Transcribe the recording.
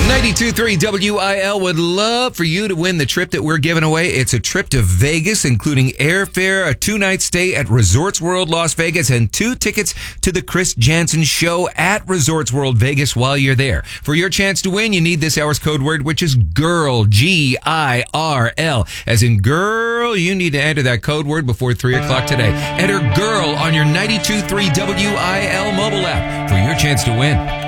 92.3 WIL would love for you to win the trip that we're giving away. It's a trip to Vegas, including airfare, a 2-night stay at Resorts World Las Vegas, and 2 tickets to the Chris Jansen Show at Resorts World Vegas while you're there. For your chance to win, you need this hour's code word, which is GIRL, G-I-R-L. As in girl, you need to enter that code word before 3 o'clock today. Enter GIRL on your 92.3 WIL mobile app for your chance to win.